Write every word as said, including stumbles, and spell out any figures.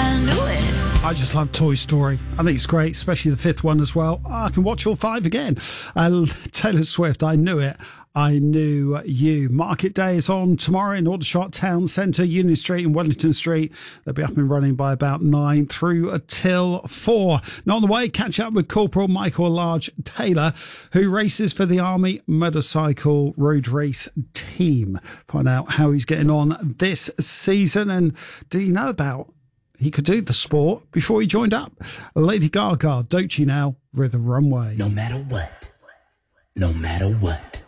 I knew it. I just love Toy Story. I think it's great, especially the fifth one as well. I can watch all five again. Uh, Taylor Swift, I Knew It. I Knew You. Market Day is on tomorrow in Aldershot Town Centre, Union Street and Wellington Street. They'll be up and running by about nine through till four. Now on the way, catch up with Corporal Michael Large Taylor, who races for the Army Motorcycle Road Race Team. Find out how he's getting on this season, and did he know about he could do the sport before he joined up? Lady Gaga, Don't You Now, Rhythm Runway. No matter what, no matter what.